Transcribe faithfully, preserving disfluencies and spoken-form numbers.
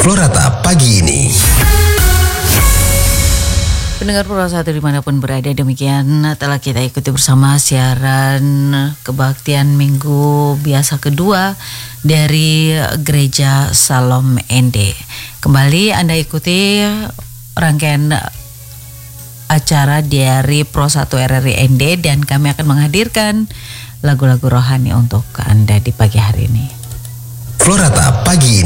Florata pagi ini. Pendengar Pro satu dimanapun berada, demikian telah kita ikuti bersama siaran kebaktian minggu biasa kedua dari Gereja Salom N D. Kembali Anda ikuti rangkaian acara dari Pro satu R R I N D dan kami akan menghadirkan lagu-lagu rohani untuk Anda di pagi hari ini. Florata pagi ini.